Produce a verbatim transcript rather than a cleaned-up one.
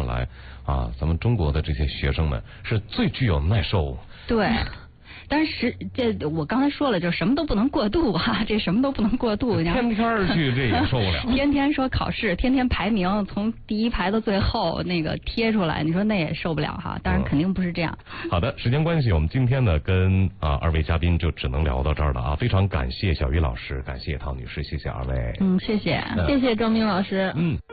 看来啊，咱们中国的这些学生们是最具有耐受。 对。但是这我刚才说了，就什么都不能过度哈、啊，这什么都不能过度。 天天去这也受不了。 天天说考试，天天排名，从第一排到最后那个贴出来，你说那也受不了哈。当然肯定不是这样。 嗯、好的，时间关系，我们今天呢跟啊二位嘉宾就只能聊到这儿了啊。非常感谢小鱼老师，感谢陶女士，谢谢二位。 嗯，谢谢， 谢谢周明老师。 嗯。